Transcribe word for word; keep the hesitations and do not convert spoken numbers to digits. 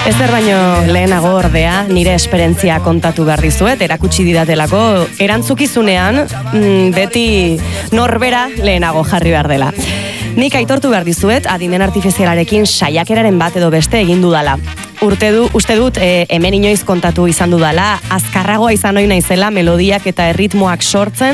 Ezer baino lehenago ordea, nire esperientzia kontatu behar dizuet, erakutsi didatelako, erantzukizunean mm, beti norbera lehenago jarri behar dela. Nik aitortu behar dizuet, adimen artifizialarekin saiakeraren bat edo beste egin dudala. Urte du, uste dut, e, hemen inoiz kontatu izan dudala, azkarragoa izan ohi naizela melodiak eta erritmoak sortzen,